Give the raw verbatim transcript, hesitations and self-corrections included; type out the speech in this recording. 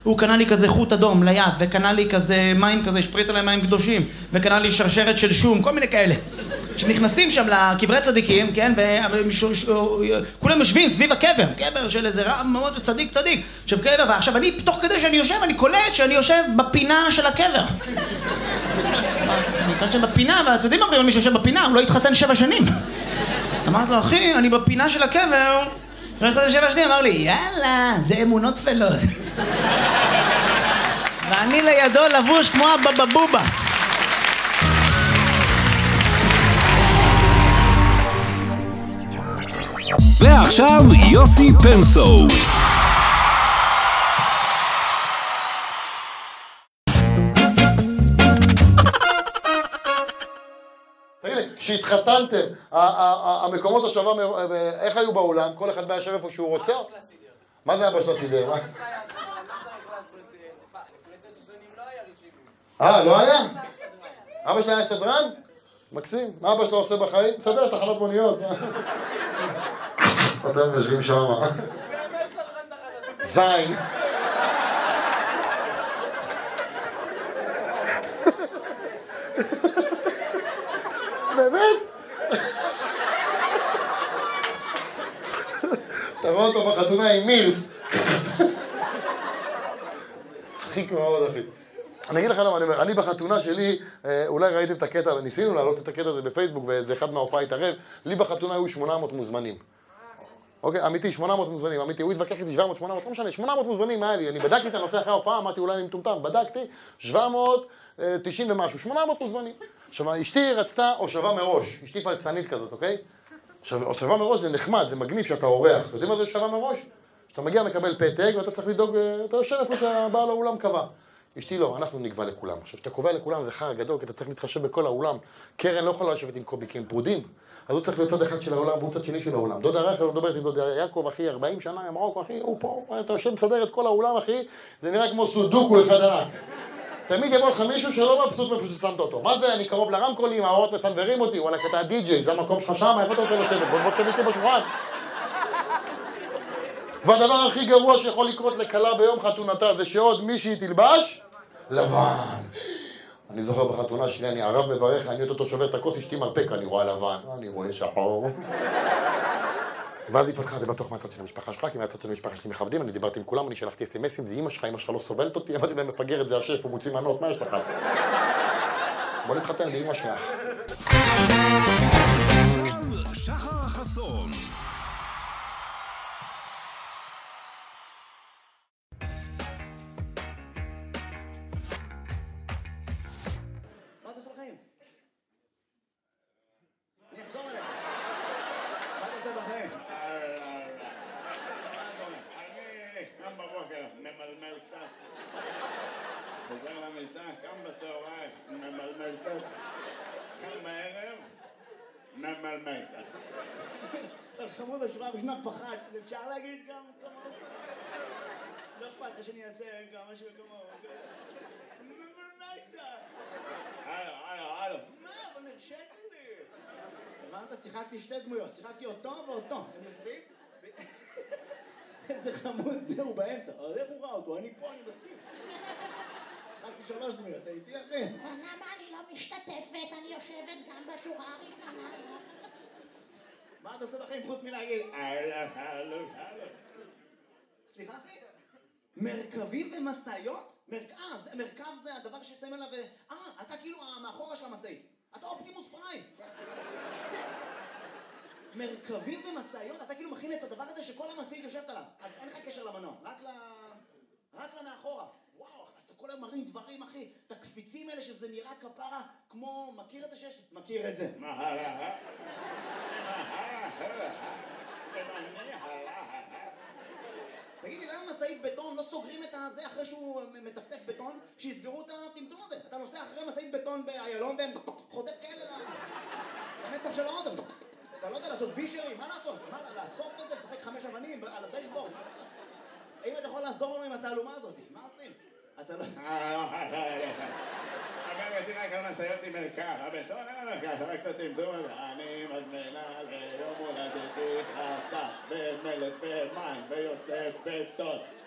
הוא קנה לי כזה חוט אדום ליד, וקנה לי כזה מים כזה, שפריץ עליהם מים קדושים, וקנה לי שרשרת של שום, כל מיני כאלה. שנכנסים שם לקברי צדיקים, כן, וכולם יושבים סביב הקבר, קבר של איזה רב מאוד צדיק צדיק. עכשיו קבר, ועכשיו אני, תוך כדי שאני יושב, אני קולט שאני יושב בפינה של הקבר. אני יושב בפינה, ואתם יודעים מה, מי שיושב בפינה, הוא לא התחתן שבע שנים. אמרתי לו, אחי, אני בפינה של הקבר, ולכת לשבע שנים, אמר לי, יאללה, זה אמונות תפלות. ואני לידו לבוש כמו הבבבובה. ועכשיו יוסי פנסו. תגידי, כשהתחתנתם, המקומות השווה, איך היו באולם? כל אחד בא יושב איפה שהוא רוצה? מה זה אבא של הסידר? אה, לא היה? אבא שלי היה סדרן? מקסים. מה אבא שלו עושה בחיים? מסדר תחנות מוניות. אתם יושבים שם. זין. באמת? תראו אותו בחתונה עם מילס. צחיק מאוד, אחי. אני אגיד לך למה, אני אומר, אני בחתונה שלי, אולי ראיתם את הקטע, ניסינו להעלות את הקטע הזה בפייסבוק, וזה אחד מההופעה התערב, לי בחתונה היו שמונה מאות מוזמנים. אוקיי, אמיתי, שמונה מאות מוזמנים, אמיתי, הוא התווכח איתי שבע מאות, שמונה מאות, לא משנה, שמונה מאות מוזמנים היה לי, אני בדקתי את הנושא אחרי ההופעה, אמרתי אולי אני מטומטם, בדקתי, שבע מאות תשעים ומשהו, שמונה מאות מוזמנים. עכשיו, אשתי רצתה הושבה מראש, אשתי פלצנית כזאת, אוקיי? עכשיו, הושבה מראש זה נחמד, זה מגניב שאתה אורח, יודעים מה זה הושבה מראש? שאתה מגיע מקבל פתק ואתה צריך לדאוג, אתה יושב איפה שהבעל האולם קבע. אשתי לא, אנחנו נקבע לכולם. עכשיו, כשאתה קובע לכולם זה חר גדול, כי אתה צריך להתחשב בכל האולם. קרן לא יכולה לשבת עם קובי, כי הם פרודים. אז הוא צריך להיות צד אחד של העולם והוא צד שני של העולם. דודה רחל לא מדברת עם דודה יעקב, אחי, ארבעים שנה, אמרו, אחי, הוא פה, אתה יושב מסדר את כל האולם, אחי, זה נראה כמו סודוקו אחד ענק. תמיד יבוא לך מישהו שלא מבסוט מאיפה ששמת אותו. מה זה, אני קרוב לרמקולים, האורות מסנברים אותי, וואלה, אתה די-ג'יי, זה המקום שלך שם, איפה אתה רוצה לשבת? בוא בוא תשב בשולחן. והדבר הכי גרוע שיכול לקרות לכלה ביום חתונתה זה שעוד מישהי תלבש לבן. אני זוכר בחתונה שלי, אני ערב מברך, אני אותו שובר את הכוס, אשתי מרפק, אני רואה לבן, אני רואה שחור. ואז היא פתחה, זה בטוח מהצד של המשפחה שלך, כי מהצד של המשפחה שלי מכבדים, אני דיברתי עם כולם, אני שלחתי אס-אמסים, זה אמא שלך, אמא שלך לא סובלת אותי, אמרתי להם מפגר את זה השף, הוא מוציא מנות, מה יש לך? בוא נתחתן, זה אמא שלך. שחר חסון. ממלמל קצת. חוזר למיטה, קם בצהריים, ממלמל קצת. קם בערב, ממלמל קצת. אז חמוד השורה בשנת פחד, אפשר להגיד גם כמוהו? לא אכפת לך שאני אעשה גם משהו כמוהו. ממלמל קצת. הלו, הלו, הלו. מה? אבל נרשת לי. הבנת? שיחקתי שתי דמויות, שיחקתי אותו ואותו. הם יושבים? איזה חמוד זה, הוא באמצע. אז איך הוא ראה אותו? אני פה, אני מסכים. שיחקתי שלוש דמויות, הייתי אחי. למה אני לא משתתפת? אני יושבת גם בשורה הראשונה. מה אתה עושה בחיים חוץ מלהגיד? הלו, הלו, הלו. סליחה אחי? מרכבים ומשאיות? אה, מרכב זה הדבר ששמים עליו... אה, אתה כאילו מאחורה של המשאית. אתה אופטימוס פריים. מרכבים ומשאיות, אתה כאילו מכין את הדבר הזה שכל המשאית יושבת עליו. אז אין לך קשר למנוע, רק ל... רק למאחורה. וואו, אז אתה כל היום מרים דברים, אחי. את הקפיצים האלה שזה נראה כפרה כמו... מכיר את השש? מכיר את זה. מה הלאה? מה הלאה? מה הלאה? תגידי, למה משאית בטון לא סוגרים את הזה אחרי שהוא מטפטף בטון? שיסגרו את הטמטום הזה. אתה נוסע אחרי משאית בטון באיילון והם חוטף כאלה למצח של האודם. אתה לא יודע לעשות וישרים, מה לעשות? מה, לאסוף את זה, לשחק חמש אבנים על הדשבורד, מה לעשות? האם אתה יכול לעזור לנו עם התעלומה הזאת? מה עושים? אתה לא... אגב, תראה כמה משאיות עם מרכב, הבטון אין מרכב, רק את הטמטום הזה. אני מזמינה ליום הולדתי חצץ ומלט ומים ויוצא בטון.